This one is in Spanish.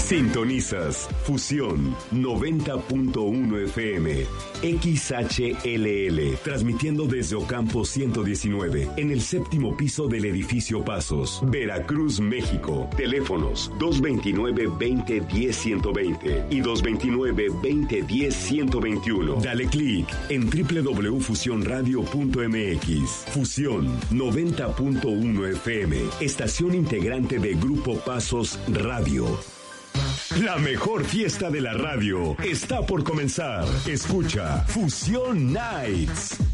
Sintonizas Fusión 90.1 FM XHLL, transmitiendo desde Ocampo 119 en el séptimo piso del edificio Pasos, Veracruz, México. Teléfonos 229-2010-120 y 229-2010-121. Dale clic en www.fusionradio.mx. Fusión 90.1 FM, estación integrante de Grupo Pasos Radio. La mejor fiesta de la radio está por comenzar. Escucha Fusión Nights.